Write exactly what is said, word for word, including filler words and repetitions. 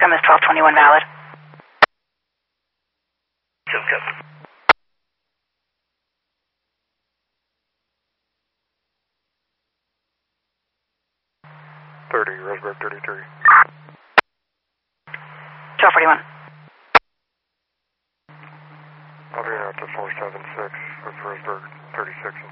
M is twelve twenty-one valid. Simcoe. thirty, Roseburg thirty-three. twelve forty-one. I'll be out to four seven six with Roseburg thirty-six.